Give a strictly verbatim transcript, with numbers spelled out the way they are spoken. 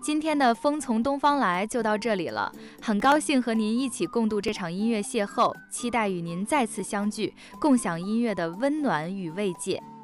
今天的风从东方来就到这里了，很高兴和您一起共度这场音乐邂逅，期待与您再次相聚，共享音乐的温暖与慰藉。